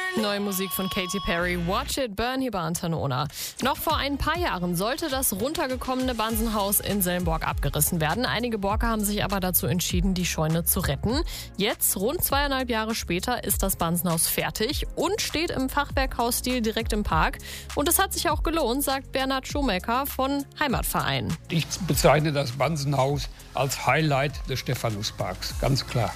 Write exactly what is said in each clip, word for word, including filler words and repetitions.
Neue Musik von Katy Perry, Watch It Burn hier bei Antenne Unna. Noch vor ein paar Jahren sollte das runtergekommene Bansenhaus in Selmborg abgerissen werden. Einige Borker haben sich aber dazu entschieden, die Scheune zu retten. Jetzt, rund zweieinhalb Jahre später, ist das Bansenhaus fertig und steht im Fachwerkhausstil direkt im Park. Und es hat sich auch gelohnt, sagt Bernhard Schumacher von Heimatverein. Ich bezeichne das Bansenhaus als Highlight des Stephanusparks, ganz klar.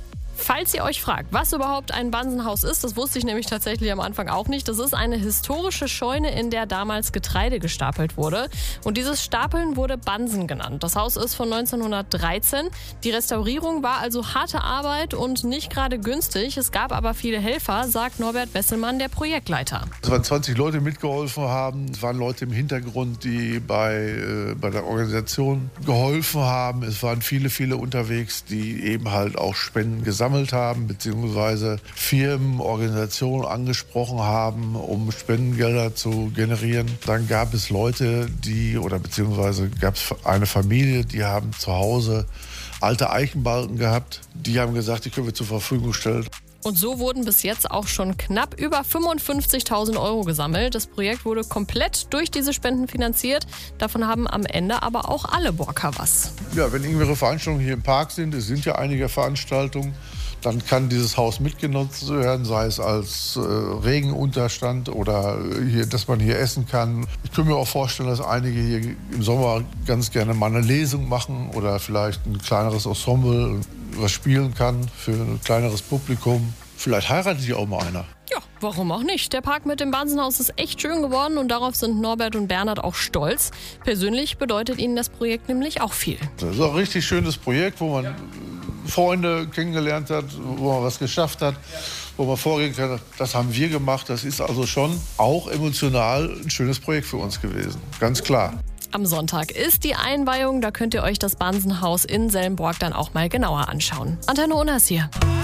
Falls ihr euch fragt, was überhaupt ein Bansenhaus ist, das wusste ich nämlich tatsächlich am Anfang auch nicht. Das ist eine historische Scheune, in der damals Getreide gestapelt wurde. Und dieses Stapeln wurde Bansen genannt. Das Haus ist von neunzehnhundertdreizehn. Die Restaurierung war also harte Arbeit und nicht gerade günstig. Es gab aber viele Helfer, sagt Norbert Wesselmann, der Projektleiter. Es waren zwanzig Leute, die mitgeholfen haben. Es waren Leute im Hintergrund, die bei, äh, bei der Organisation geholfen haben. Es waren viele, viele unterwegs, die eben halt auch Spenden gesammelt haben, beziehungsweise Firmen, Organisationen angesprochen haben, um Spendengelder zu generieren. Dann gab es Leute, die, oder beziehungsweise gab es eine Familie, die haben zu Hause alte Eichenbalken gehabt. Die haben gesagt, die können wir zur Verfügung stellen. Und so wurden bis jetzt auch schon knapp über fünfundfünfzigtausend Euro gesammelt. Das Projekt wurde komplett durch diese Spenden finanziert. Davon haben am Ende aber auch alle Borker was. Ja, wenn irgendwelche Veranstaltungen hier im Park sind, es sind ja einige Veranstaltungen, dann kann dieses Haus mitgenutzt werden, sei es als äh, Regenunterstand oder hier, dass man hier essen kann. Ich könnte mir auch vorstellen, dass einige hier im Sommer ganz gerne mal eine Lesung machen oder vielleicht ein kleineres Ensemble was spielen kann für ein kleineres Publikum. Vielleicht heiratet hier auch mal einer. Ja, warum auch nicht? Der Park mit dem Bansenhaus ist echt schön geworden und darauf sind Norbert und Bernhard auch stolz. Persönlich bedeutet ihnen das Projekt nämlich auch viel. Das ist auch ein richtig schönes Projekt, wo man Freunde kennengelernt hat, wo man was geschafft hat, wo man vorgehen kann, das haben wir gemacht. Das ist also schon auch emotional ein schönes Projekt für uns gewesen, ganz klar. Am Sonntag ist die Einweihung, da könnt ihr euch das Bansenhaus in Selmborg dann auch mal genauer anschauen. Antenne Unna ist hier.